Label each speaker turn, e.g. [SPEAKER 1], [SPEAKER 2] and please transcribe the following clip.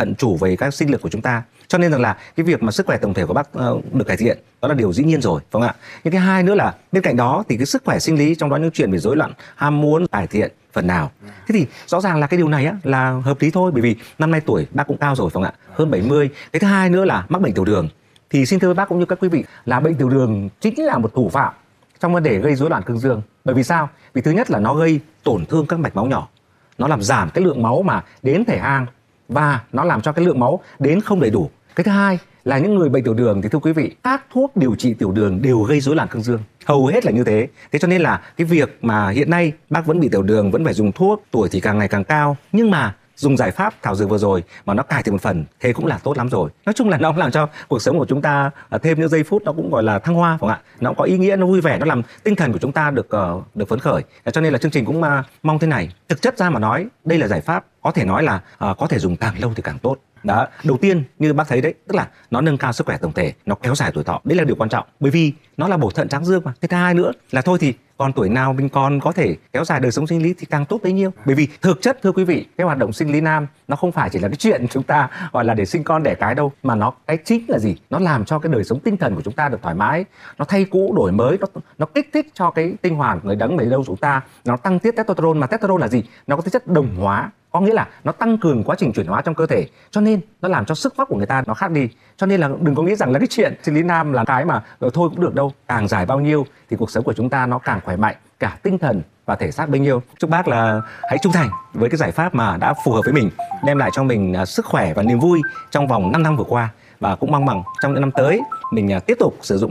[SPEAKER 1] thận chủ về các sinh lực của chúng ta. Cho nên rằng là cái việc mà sức khỏe tổng thể của bác được cải thiện đó là điều dĩ nhiên rồi, phải không ạ? Nhưng cái hai nữa là bên cạnh đó thì cái sức khỏe sinh lý, trong đó những chuyện về rối loạn ham muốn cải thiện phần nào. Thế thì rõ ràng là cái điều này á, là hợp lý thôi, bởi vì năm nay tuổi bác cũng cao rồi, phải không ạ? Hơn 70. Cái thứ hai nữa là mắc bệnh tiểu đường. Thì xin thưa bác cũng như các quý vị là bệnh tiểu đường chính là một thủ phạm trong vấn đề gây rối loạn cương dương. Bởi vì sao? Vì thứ nhất là nó gây tổn thương các mạch máu nhỏ, nó làm giảm cái lượng máu mà đến thể hang và nó làm cho cái lượng máu đến không đầy đủ. Cái thứ hai là những người bệnh tiểu đường thì thưa quý vị, các thuốc điều trị tiểu đường đều gây rối loạn cương dương, hầu hết là như thế. Thế cho nên là cái việc mà hiện nay bác vẫn bị tiểu đường, vẫn phải dùng thuốc, tuổi thì càng ngày càng cao, nhưng mà dùng giải pháp thảo dược vừa rồi mà nó cải thiện một phần, thế cũng là tốt lắm rồi. Nói chung là nó làm cho cuộc sống của chúng ta thêm những giây phút nó cũng gọi là thăng hoa, phải không ạ? Nó có ý nghĩa, nó vui vẻ, nó làm tinh thần của chúng ta được phấn khởi. Cho nên là chương trình cũng mong thế này. Thực chất ra mà nói, đây là giải pháp có thể nói là có thể dùng càng lâu thì càng tốt. Đó, đầu tiên như bác thấy đấy, tức là nó nâng cao sức khỏe tổng thể, nó kéo dài tuổi thọ, đấy là điều quan trọng, bởi vì nó là bổ thận tráng dương mà. Cái thứ hai nữa là thôi thì còn tuổi nào mình còn có thể kéo dài đời sống sinh lý thì càng tốt bấy nhiêu. Bởi vì thực chất thưa quý vị, cái hoạt động sinh lý nam nó không phải chỉ là cái chuyện chúng ta gọi là để sinh con đẻ cái đâu, mà nó cái chính là gì? Nó làm cho cái đời sống tinh thần của chúng ta được thoải mái, nó thay cũ đổi mới, nó kích thích cho cái tinh hoàn người đấng bấy lâu chúng ta, nó tăng tiết testosterone. Mà testosterone là gì? Nó có tính chất đồng hóa, có nghĩa là nó tăng cường quá trình chuyển hóa trong cơ thể, cho nên nó làm cho sức vóc của người ta nó khác đi. Cho nên là đừng có nghĩ rằng là cái chuyện sinh lý nam là cái mà thôi cũng được đâu. Càng dài bao nhiêu thì cuộc sống của chúng ta nó càng khỏe mạnh, cả tinh thần và thể xác bấy nhiêu. Chúc bác là hãy trung thành với cái giải pháp mà đã phù hợp với mình, đem lại cho mình sức khỏe và niềm vui trong vòng 5 năm vừa qua, và cũng mong rằng trong những năm tới mình tiếp tục sử dụng